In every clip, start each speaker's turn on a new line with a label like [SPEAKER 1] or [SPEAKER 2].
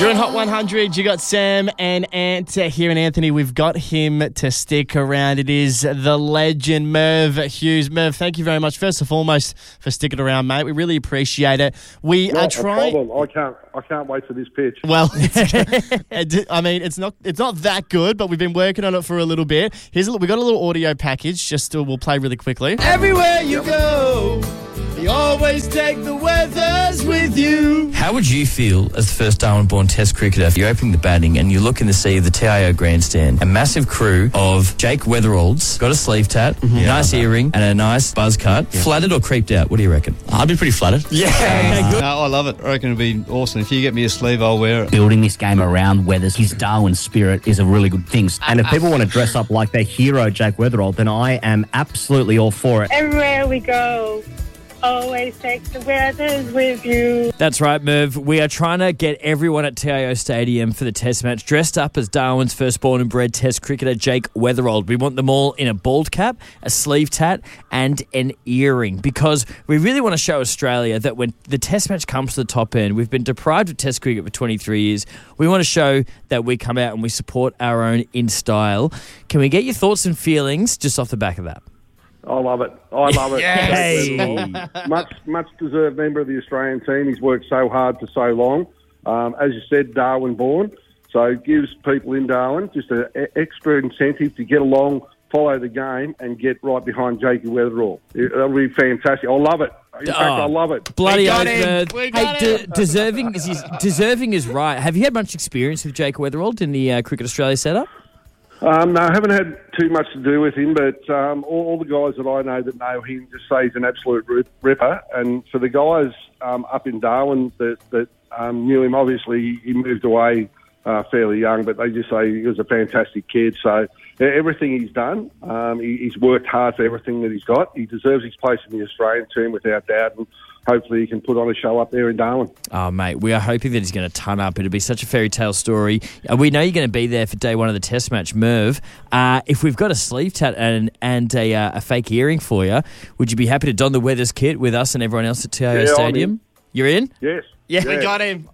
[SPEAKER 1] You're in Hot 100. You got Sam and Ant here, and Anthony, we've got him to stick around. It is the legend, Merv Hughes. Merv, thank you very much, first and foremost, for sticking around, mate. We really appreciate it. We are trying.
[SPEAKER 2] I can't wait for this pitch.
[SPEAKER 1] Well, I mean, it's not that good, but we've been working on it for a little bit. We got a little audio package. We'll play really quickly. Everywhere you go, you always take the weathers with you.
[SPEAKER 3] How would you feel as the first Darwin-born Test cricketer if you're opening the batting and you look in the sea of the TIO grandstand, a massive crew of Jake Weatheralds, got a sleeve tat, nice earring and a nice buzz cut, flattered or creeped out? What do you reckon?
[SPEAKER 4] I'd be pretty flattered.
[SPEAKER 1] Yeah. Okay, good.
[SPEAKER 4] No, I love it. I reckon it'd be awesome. If you get me a sleeve, I'll wear it.
[SPEAKER 5] Building this game around Weathers, his Darwin spirit is a really good thing. And if people want to dress up like their hero, Jake Weatherald, then I am absolutely all for it.
[SPEAKER 6] Everywhere we go, always take the weathers with you.
[SPEAKER 3] That's right, Merv. We are trying to get everyone at TIO Stadium for the Test match dressed up as Darwin's firstborn and bred Test cricketer, Jake Weatherald. We want them all in a bald cap, a sleeve tat and an earring, because we really want to show Australia that when the Test match comes to the top end, we've been deprived of Test cricket for 23 years. We want to show that we come out and we support our own in style. Can we get your thoughts and feelings just off the back of that?
[SPEAKER 2] I love it.
[SPEAKER 1] Yes.
[SPEAKER 2] Much deserved member of the Australian team. He's worked so hard for so long. As you said, Darwin born. So it gives people in Darwin just an extra incentive to get along, follow the game, and get right behind Jakey Weatherall. That'll be fantastic. I love it. In fact, I love it.
[SPEAKER 3] Bloody oath, Hey, deserving is right. Have you had much experience with Jake Weatherald in the Cricket Australia setup?
[SPEAKER 2] No, I haven't had too much to do with him, but all the guys that I know that know him just say he's an absolute ripper. And for the guys up in Darwin that knew him, obviously he moved away fairly young, but they just say he was a fantastic kid. So everything he's done, he's worked hard for everything that he's got. He deserves his place in the Australian team without doubt. And hopefully he can put on a show up there in Darwin.
[SPEAKER 3] Oh, mate, we are hoping that he's going to ton up. It'll be such a fairy tale story. We know you're going to be there for day one of the Test match, Merv. If we've got a sleeve tat and a fake earring for you, would you be happy to don the Weathers kit with us and everyone else at TIO Stadium? You're in?
[SPEAKER 2] Yes.
[SPEAKER 1] Yeah, we got him.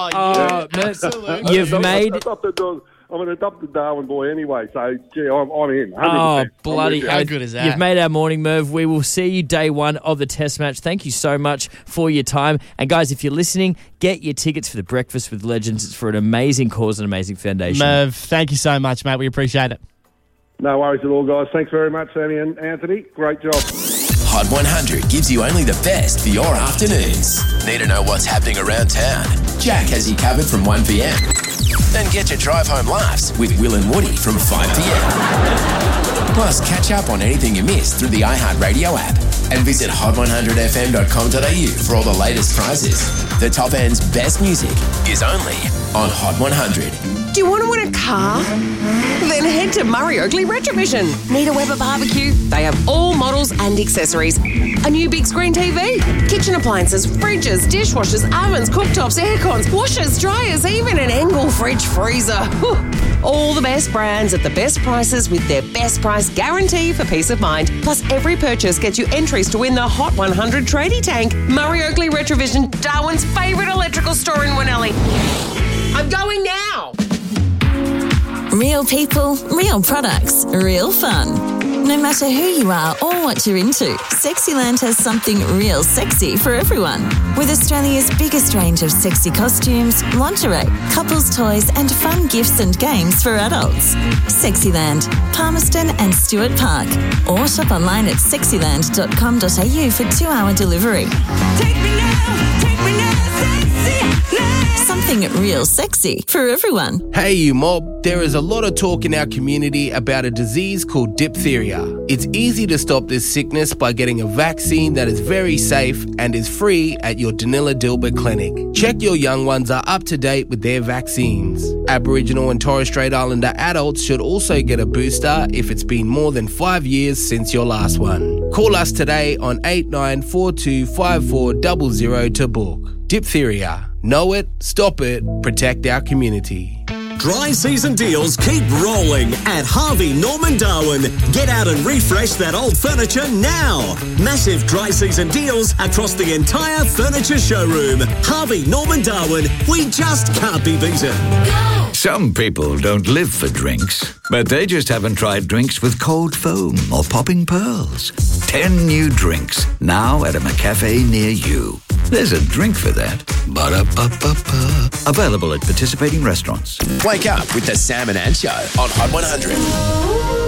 [SPEAKER 3] Absolutely.
[SPEAKER 2] I'm an adopted Darwin boy anyway, so gee, I'm in. 100%.
[SPEAKER 3] Oh, bloody
[SPEAKER 1] how good is that?
[SPEAKER 3] You've made our morning, Merv. We will see you day one of the Test match. Thank you so much for your time. And guys, if you're listening, get your tickets for the Breakfast with Legends. It's for an amazing cause and amazing foundation.
[SPEAKER 1] Merv, thank you so much, mate. We appreciate it.
[SPEAKER 2] No worries at all, guys. Thanks very much, Sammy and Anthony. Great job.
[SPEAKER 7] Hot 100 gives you only the best for your afternoons. Need to know what's happening around town? Jack has you covered from 1 p.m. Then get your drive home laughs with Will and Woody from 5 p.m. Plus, catch up on anything you missed through the iHeartRadio app. And visit hot100fm.com.au for all the latest prizes. The top end's best music is only on Hot 100.
[SPEAKER 8] Do you want to win a car? Then head to Murray Oakley Retrovision. Need a Weber barbecue? They have all models and accessories. A new big screen TV, kitchen appliances, fridges, dishwashers, ovens, cooktops, aircons, washers, dryers, even an Engel fridge freezer. Whew. All the best brands at the best prices with their best price guarantee for peace of mind. Plus, every purchase gets you entries to win the Hot 100 tradie tank. Murray Oakley Retrovision, Darwin's favourite electrical store in Winnelly. I'm going now.
[SPEAKER 9] Real people, real products, real fun. No matter who you are or what you're into, Sexyland has something real sexy for everyone. With Australia's biggest range of sexy costumes, lingerie, couples toys and fun gifts and games for adults. Sexyland, Palmerston and Stuart Park. Or shop online at sexyland.com.au for 2-hour delivery. Take me now, Sexyland. Something real sexy for everyone.
[SPEAKER 10] Hey you mob, there is a lot of talk in our community about a disease called diphtheria. It's easy to stop this sickness by getting a vaccine that is very safe and is free at your Danila Dilbert clinic. Check your young ones are up to date with their vaccines. Aboriginal and Torres Strait Islander adults should also get a booster if it's been more than 5 years since your last one. Call us today on 89425400 to book. Diphtheria. Know it, stop it, protect our community.
[SPEAKER 11] Dry season deals keep rolling at Harvey Norman Darwin. Get out and refresh that old furniture now. Massive dry season deals across the entire furniture showroom. Harvey Norman Darwin, we just can't be beaten.
[SPEAKER 12] Some people don't live for drinks, but they just haven't tried drinks with cold foam or popping pearls. 10 new drinks now at a McCafe near you. There's a drink for that. Ba-da-ba-ba-ba. Available at participating restaurants.
[SPEAKER 7] Wake up with the Sam and Ant Show on Hot 100.